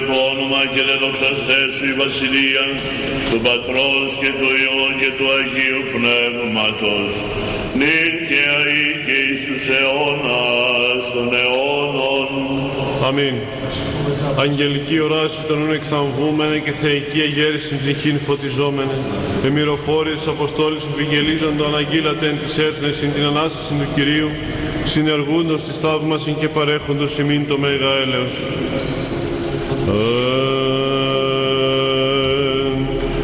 Το όνομα και δεδοξαστέ σου η βασιλεία του Πατρός και του Υιού και του Αγίου Πνεύματος, νυν και αεί και εις τους αιώνας των αιώνων. Αμήν. Αγγελική οράση των ούν εκθαμβούμενε και θεϊκή αγέρησιν ψυχήν φωτιζόμενε, εμυροφόροι της Αποστόλης επιγγελίζοντο αναγγείλατε εν της έθνες συν την Ανάσταση του Κυρίου, συνεργούντος της θαύμασιν και παρέχοντος ημίν το μέγα έλεος.